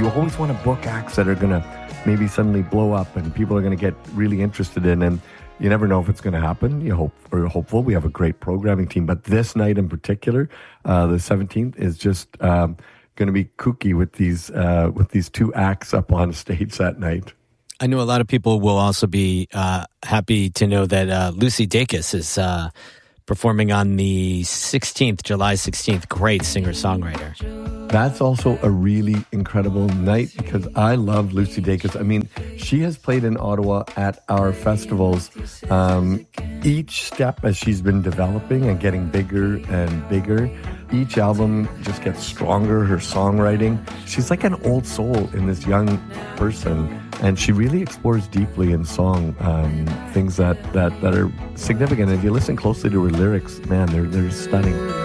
you always want to book acts that are going to maybe suddenly blow up and people are going to get really interested in. And you never know if it's going to happen. You hope, or hopeful. We have a great programming team, but this night in particular, the 17th, is just going to be kooky with these two acts up on stage that night. I know a lot of people will also be happy to know that Lucy Dacus is performing on the 16th, July 16th. Great singer-songwriter. That's also a really incredible night because I love Lucy Dacus. I mean, she has played in Ottawa at our festivals. Each step as she's been developing and getting bigger and bigger, each album just gets stronger, her songwriting. She's like an old soul in this young person. And she really explores deeply in song things that are significant. If you listen closely to her lyrics, man, they're stunning.